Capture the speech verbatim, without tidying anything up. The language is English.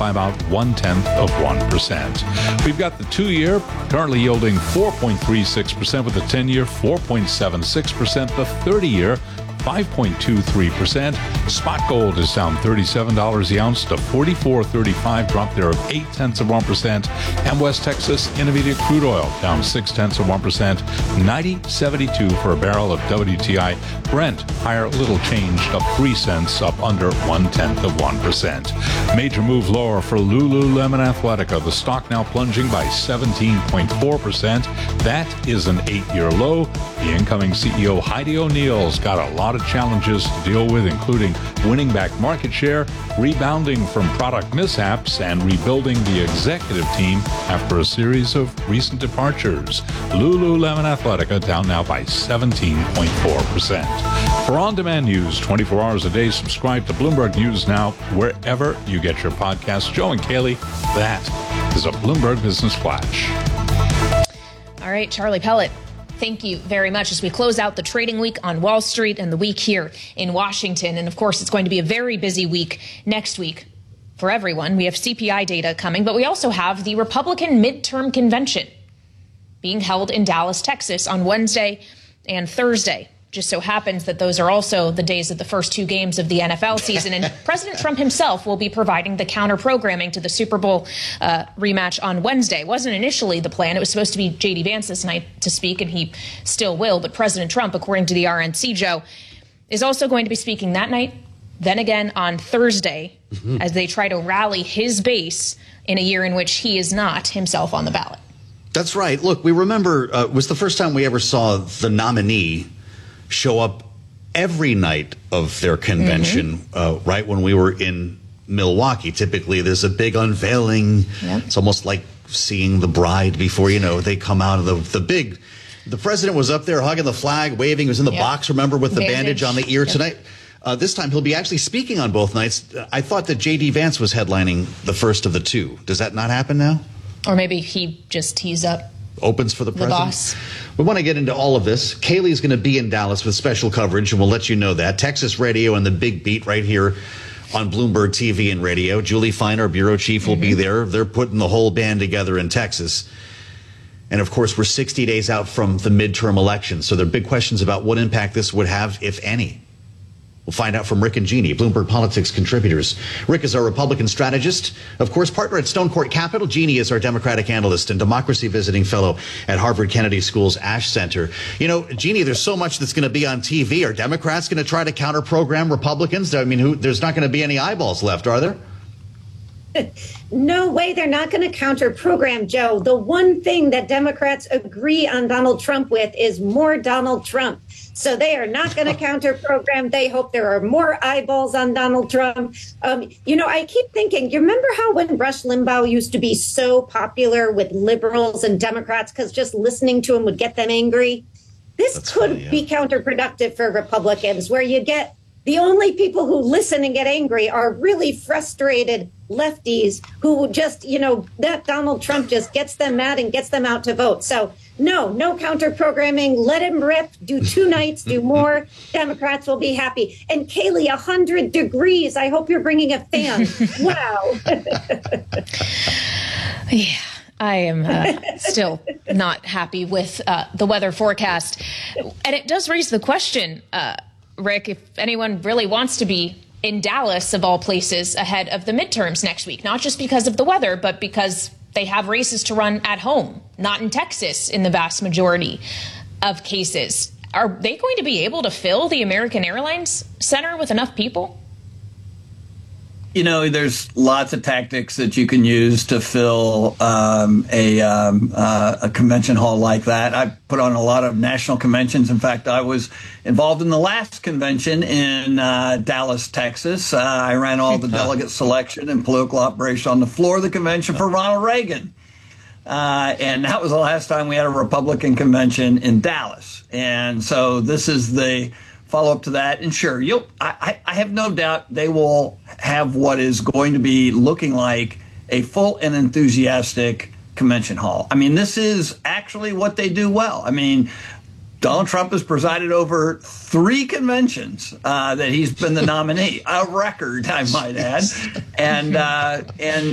by about one-tenth of one percent. We've got the two-year currently yielding four point three six percent, with the ten-year four point seven six percent, the thirty-year five point two three percent. Spot gold is down thirty-seven dollars the ounce to forty-four thirty-five, drop there of eight tenths of one percent. And West Texas Intermediate crude oil down six tenths of one percent, ninety seventy-two for a barrel of W T I. Brent higher, little changed, up three cents, up under one tenth of one percent. Major move lower for Lululemon Athletica. The stock now plunging by seventeen point four percent. That is an eight-year low. The incoming C E O Heidi O'Neill's got a lot of challenges to deal with, including winning back market share, rebounding from product mishaps, and rebuilding the executive team after a series of recent departures. Lululemon Athletica down now by seventeen point four percent. For on-demand news twenty-four hours a day, subscribe to Bloomberg News Now wherever you get your podcasts. Joe and Kaylee, that is a Bloomberg Business Flash. All right, Charlie Pellet, thank you very much as we close out the trading week on Wall Street and the week here in Washington. And of course, it's going to be a very busy week next week for everyone. We have C P I data coming, but we also have the Republican midterm convention being held in Dallas, Texas on Wednesday and Thursday. Just so happens that those are also the days of the first two games of the N F L season. And President Trump himself will be providing the counter programming to the Super Bowl uh, rematch on Wednesday. It wasn't initially the plan. It was supposed to be J D Vance this night to speak, and he still will. But President Trump, according to the R N C, Joe, is also going to be speaking that night, then again on Thursday, mm-hmm. as they try to rally his base in a year in which he is not himself on the ballot. That's right. Look, we remember uh, it was the first time we ever saw the nominee show up every night of their convention, mm-hmm. uh, right when we were in Milwaukee. Typically, there's a big unveiling. Yep. It's almost like seeing the bride before, you know, they come out of the, the big... The president was up there hugging the flag, waving. He was in the yep. box, remember, with the bandage, bandage on the ear yep. tonight. Uh, this time, he'll be actually speaking on both nights. I thought that J D Vance was headlining the first of the two. Does that not happen now? Or maybe he just tees up. Opens for the president. The boss. We want to get into all of this. Kaylee's going to be in Dallas with special coverage, and we'll let you know that. Texas Radio and the Big Beat right here on Bloomberg T V and radio. Julie Fine, our bureau chief, will mm-hmm. be there. They're putting the whole band together in Texas. And, of course, we're sixty days out from the midterm election, so there are big questions about what impact this would have, if any. We'll find out from Rick and Jeannie, Bloomberg Politics contributors. Rick is our Republican strategist, of course, partner at Stone Court Capital. Jeannie is our Democratic analyst and democracy visiting fellow at Harvard Kennedy School's Ash Center. You know, Jeannie, there's so much that's going to be on T V. Are Democrats going to try to counter-program Republicans? I mean, who, there's not going to be any eyeballs left, are there? No way they're not going to counter-program, Joe. The one thing that Democrats agree on Donald Trump with is more Donald Trump. So they are not going to counter-program. They hope there are more eyeballs on Donald Trump. Um, you know, I keep thinking, you remember how when Rush Limbaugh used to be so popular with liberals and Democrats because just listening to him would get them angry? This That's could funny, yeah. be counterproductive for Republicans, where you get the only people who listen and get angry are really frustrated lefties who just, you know, that Donald Trump just gets them mad and gets them out to vote. So no, no counter programming. Let him rip. Do two nights, do more. Democrats will be happy. And Kaylee, one hundred degrees. I hope you're bringing a fan. Wow. Yeah. I am uh, still not happy with uh, the weather forecast. And it does raise the question, uh, Rick, if anyone really wants to be in Dallas, of all places, ahead of the midterms next week, not just because of the weather, but because they have races to run at home, not in Texas in the vast majority of cases. Are they going to be able to fill the American Airlines Center with enough people? You know, there's lots of tactics that you can use to fill um, a, um, uh, a convention hall like that. I put on a lot of national conventions. In fact, I was involved in the last convention in uh, Dallas, Texas. Uh, I ran all the delegate selection and political operation on the floor of the convention for Ronald Reagan. Uh, and that was the last time we had a Republican convention in Dallas. And so this is the follow up to that. And sure, you'll, I, I have no doubt they will have what is going to be looking like a full and enthusiastic convention hall. I mean, this is actually what they do well. I mean, Donald Trump has presided over three conventions uh, that he's been the nominee, a record, I might add. And, uh, and